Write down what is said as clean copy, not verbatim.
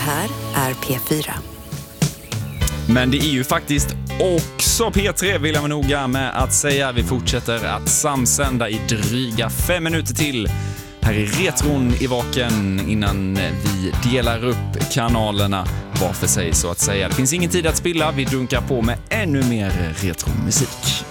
här är P4. Men det är ju faktiskt också P3, vill jag vara noga med att säga. Vi fortsätter att samsända i dryga 5 minuter till. Här är retron i vaken innan vi delar upp kanalerna var för sig så att säga. Det finns ingen tid att spilla, vi dunkar på med ännu mer retromusik.